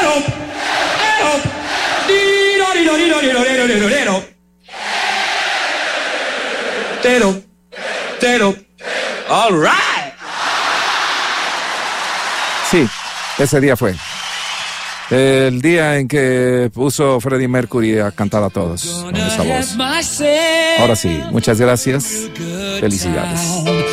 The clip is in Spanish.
All right. Sí, ese día fue el día en que puso Freddie Mercury a cantar a todos con esa voz. Ahora sí, muchas gracias. Felicidades.